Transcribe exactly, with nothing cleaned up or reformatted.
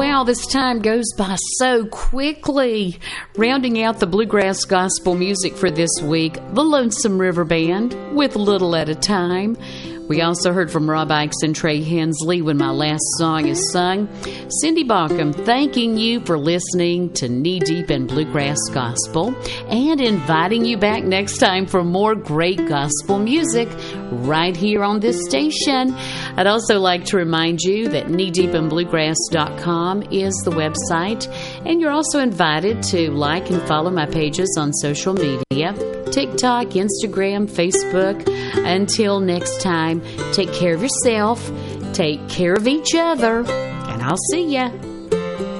wow, this time goes by so quickly. Rounding out the bluegrass gospel music for this week, the Lonesome River Band with Little at a Time. We also heard from Rob Ickes and Trey Hensley, When My Last Song Is Sung. Cindy Bauckham thanking you for listening to Knee Deep in Bluegrass Gospel and inviting you back next time for more great gospel music right here on this station. I'd also like to remind you that knee deep in bluegrass dot com is the website, and you're also invited to like and follow my pages on social media, TikTok, Instagram, Facebook. Until next time, take care of yourself, take care of each other, and I'll see ya.